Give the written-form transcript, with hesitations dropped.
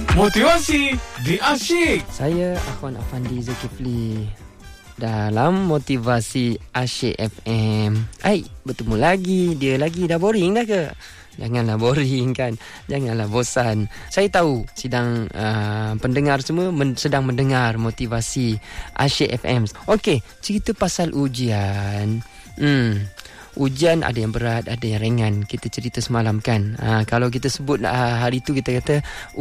Motivasi di Asyik. Saya Akhwan Afandi Zulkifli dalam Motivasi Asyik FM. Bertemu lagi. Dia lagi dah boring dah ke? Janganlah boring kan. Janganlah bosan. Saya tahu sidang pendengar semua sedang mendengar Motivasi Asyik FM. Okey, cerita pasal ujian. Ujian ada yang berat, ada yang ringan. Kita cerita semalam kan. Kalau kita sebut hari tu kita kata